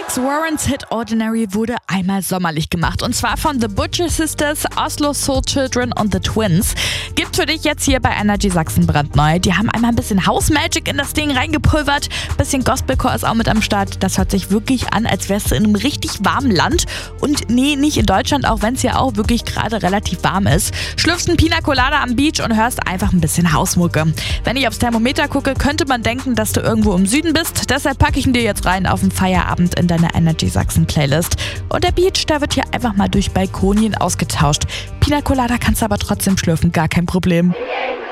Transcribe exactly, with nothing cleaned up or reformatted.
Alex Warrens Hit Ordinary wurde einmal sommerlich gemacht. Und zwar von The Butcher Sisters, Oslo Soul Children und The Twins. Gibt's für dich jetzt hier bei Energy Sachsen brandneu. Die haben einmal ein bisschen House Magic in das Ding reingepulvert. Bisschen Gospelcore ist auch mit am Start. Das hört sich wirklich an, als wärst du in einem richtig warmen Land. Und nee, nicht in Deutschland, auch wenn es ja auch wirklich gerade relativ warm ist. Schlürfst ein Pina Colada am Beach und hörst einfach ein bisschen Hausmucke. Wenn ich aufs Thermometer gucke, könnte man denken, dass du irgendwo im Süden bist. Deshalb packe ich ihn dir jetzt rein auf den Feierabend in deine Energy Sachsen Playlist. Und der Beach, der wird hier einfach mal durch Balkonien ausgetauscht. Pina Colada kannst du aber trotzdem schlürfen, gar kein Problem.